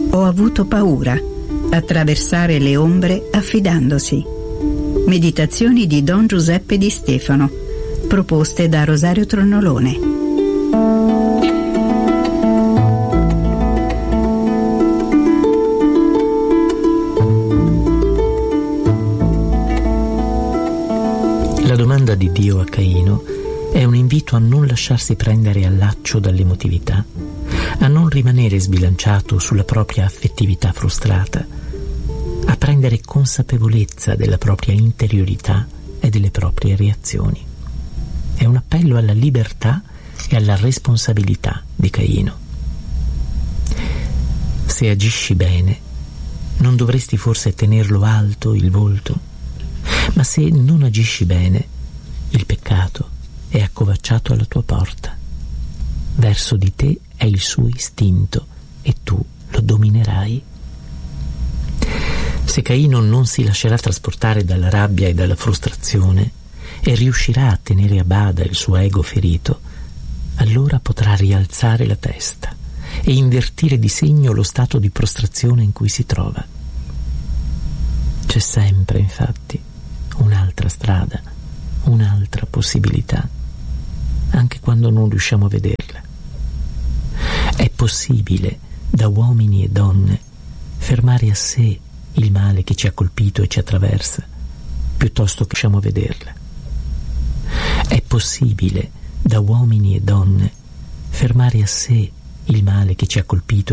Ho avuto paura. Attraversare le ombre affidandosi. Meditazioni di Don Giuseppe Di Stefano, proposte da Rosario Tronnolone. La domanda di Dio a Caino è un invito a non lasciarsi prendere al laccio dall'emotività, a non rimanere sbilanciato sulla propria affettività frustrata, a prendere consapevolezza della propria interiorità e delle proprie reazioni. È un appello alla libertà e alla responsabilità di Caino. Se agisci bene, non dovresti forse tenerlo alto il volto? Ma se non agisci bene, il peccato è accovacciato alla tua porta. Verso di te è il suo istinto e tu lo dominerai. Se Caino non si lascerà trasportare dalla rabbia e dalla frustrazione e riuscirà a tenere a bada il suo ego ferito, allora potrà rialzare la testa e invertire di segno lo stato di prostrazione in cui si trova. C'è sempre, infatti, un'altra strada, un'altra possibilità, anche quando non riusciamo a vederla. È possibile, da uomini e donne, fermare a sé il male che ci ha colpito e ci attraversa, piuttosto che riusciamo a vederla. È possibile, da uomini e donne, fermare a sé il male che ci ha colpito